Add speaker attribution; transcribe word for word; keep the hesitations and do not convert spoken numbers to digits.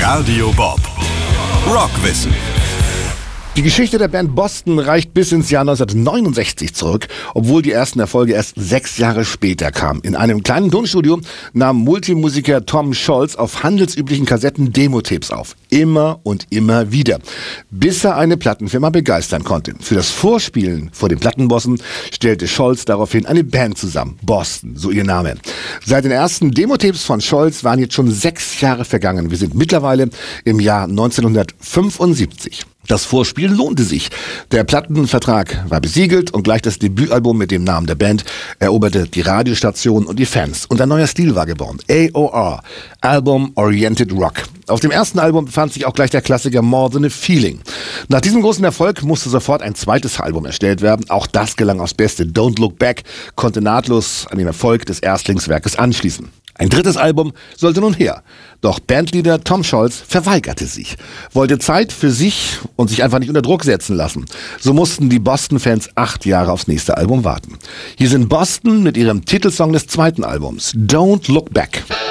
Speaker 1: Radio Bob. Rockwissen.
Speaker 2: Die Geschichte der Band Boston reicht bis ins Jahr neunzehnhundertneunundsechzig zurück, obwohl die ersten Erfolge erst sechs Jahre später kamen. In einem kleinen Tonstudio nahm Multimusiker Tom Scholz auf handelsüblichen Kassetten Demo-Tapes auf. Immer und immer wieder. Bis er eine Plattenfirma begeistern konnte. Für das Vorspielen vor den Plattenbossen stellte Scholz daraufhin eine Band zusammen. Boston, so ihr Name. Seit den ersten Demo-Tapes von Scholz waren jetzt schon sechs Jahre vergangen. Wir sind mittlerweile im Jahr neunzehnhundertfünfundsiebzig. Das Vorspiel lohnte sich. Der Plattenvertrag war besiegelt und gleich das Debütalbum mit dem Namen der Band eroberte die Radiostationen und die Fans. Und ein neuer Stil war geboren. A O R, Album Oriented Rock. Auf dem ersten Album befand sich auch gleich der Klassiker More Than a Feeling. Nach diesem großen Erfolg musste sofort ein zweites Album erstellt werden. Auch das gelang aufs Beste. Don't Look Back konnte nahtlos an den Erfolg des Erstlingswerkes anschließen. Ein drittes Album sollte nun her. Doch Bandleader Tom Scholz verweigerte sich, wollte Zeit für sich und sich einfach nicht unter Druck setzen lassen. So mussten die Boston-Fans acht Jahre aufs nächste Album warten. Hier sind Boston mit ihrem Titelsong des zweiten Albums, Don't Look Back.